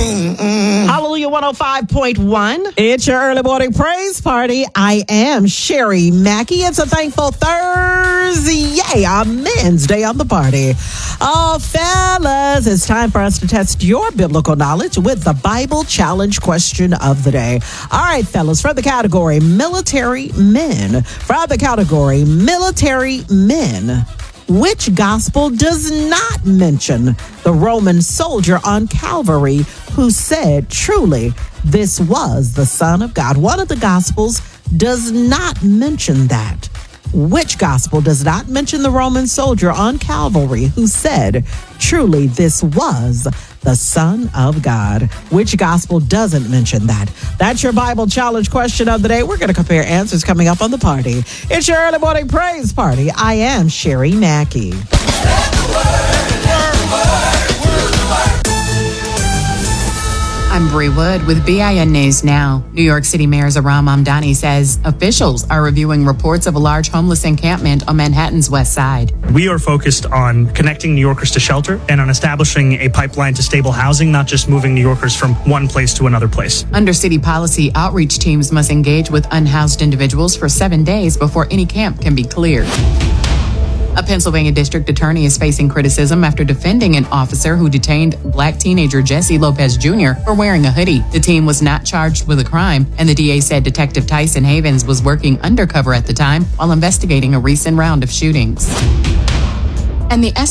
Hallelujah 105.1. It's your early morning praise party. I am Sherry Mackey. It's a thankful Thursday, a men's day on the party. Oh, fellas, it's time for us to test your biblical knowledge with the Bible challenge question of the day. All right, fellas, from the category military men. From the category military men. Which gospel does not mention the Roman soldier on Calvary who said, truly, this was the Son of God? One of the gospels does not mention that. Which gospel does not mention the Roman soldier on Calvary who said, truly, this was the Son of God? Which gospel doesn't mention that? That's your Bible challenge question of the day. We're going to compare answers coming up on the party. It's your early morning praise party. I am Sherry Mackey. I'm Bree Wood with BIN News Now. New York City Mayor Zohran Mamdani says officials are reviewing reports of a large homeless encampment on Manhattan's West Side. We are focused on connecting New Yorkers to shelter and on establishing a pipeline to stable housing, not just moving New Yorkers from one place to another place. Under city policy, outreach teams must engage with unhoused individuals for 7 days before any camp can be cleared. A Pennsylvania district attorney is facing criticism after defending an officer who detained black teenager Jesse Lopez Jr. for wearing a hoodie. The teen was not charged with a crime, and the DA said Detective Tyson Havens was working undercover at the time while investigating a recent round of shootings. And the